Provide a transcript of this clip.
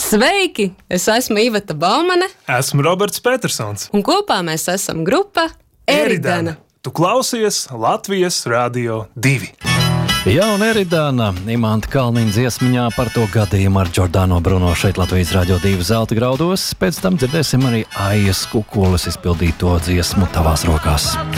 Sveiki! Es esmu Iveta Baumane. Esmu Roberts Petersons. Un kopā mēs esam grupa Eridana. Tu klausies Latvijas Radio 2. Jā, un Eridana, Imanta Kalniņa dziesmiņā par to gadījumu ar Džordāno Bruno šeit Latvijas Radio 2 Zelta graudos. Pēc tam dzirdēsim arī Aijas Kukules izpildīto dziesmu Tavās rokās.